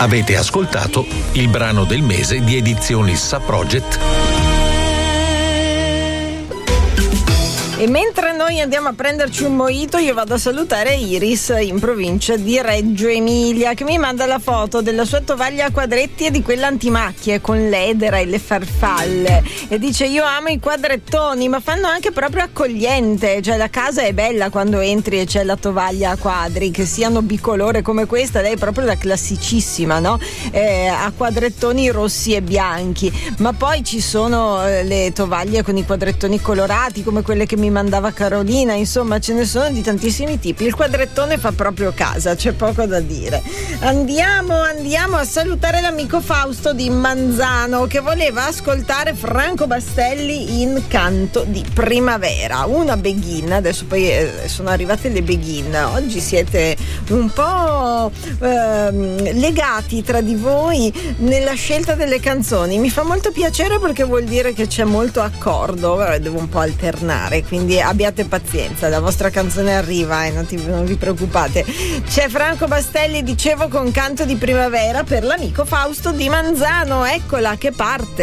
Avete ascoltato il brano del mese di Edizioni Sa Project. E mentre noi andiamo a prenderci un mojito, io vado a salutare Iris in provincia di Reggio Emilia, che mi manda la foto della sua tovaglia a quadretti e di quella antimacchie con l'edera e le farfalle, e dice: io amo i quadrettoni, ma fanno anche proprio accogliente, cioè la casa è bella quando entri e c'è la tovaglia a quadri, che siano bicolore come questa. Lei è proprio la classicissima, no? A quadrettoni rossi e bianchi, ma poi ci sono le tovaglie con i quadrettoni colorati come quelle che mi mandava Carolina, insomma ce ne sono di tantissimi tipi. Il quadrettone fa proprio casa, c'è poco da dire. Andiamo a salutare l'amico Fausto di Manzano, che voleva ascoltare Franco Bastelli in Canto di Primavera, una beghin. Adesso poi sono arrivate le beghin, oggi siete un po' legati tra di voi nella scelta delle canzoni. Mi fa molto piacere perché vuol dire che c'è molto accordo, devo un po' alternare, quindi abbiate pazienza, la vostra canzone arriva, non vi preoccupate. C'è Franco Bastelli, dicevo, con Canto di Primavera per l'amico Fausto di Manzano. Eccola che parte.